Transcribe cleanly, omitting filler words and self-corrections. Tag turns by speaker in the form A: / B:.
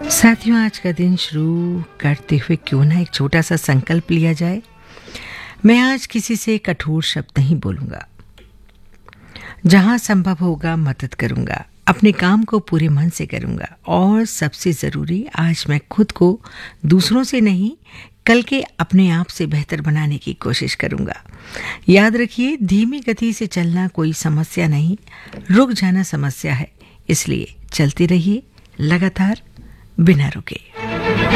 A: साथियों, आज का दिन शुरू करते हुए क्यों ना एक छोटा सा संकल्प लिया जाए। मैं आज किसी से कठोर शब्द नहीं बोलूंगा। जहां संभव होगा मदद करूंगा, अपने काम को पूरे मन से करूंगा और सबसे ज़रूरी, आज मैं खुद को दूसरों से नहीं, कल के अपने आप से बेहतर बनाने की कोशिश करूंगा। याद रखिए, धीमी गति से चलना कोई समस्या नहीं, रुक जाना समस्या है। इसलिए चलते रहिए लगातार, बिना रुके।